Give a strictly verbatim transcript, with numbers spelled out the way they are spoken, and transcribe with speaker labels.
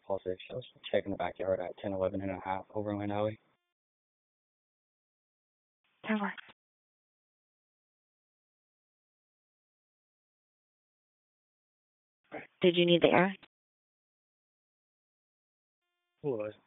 Speaker 1: Paul six. I was checking the backyard at ten eleven and a half over in Lane Alley.
Speaker 2: That works. Did you need the air?
Speaker 1: What?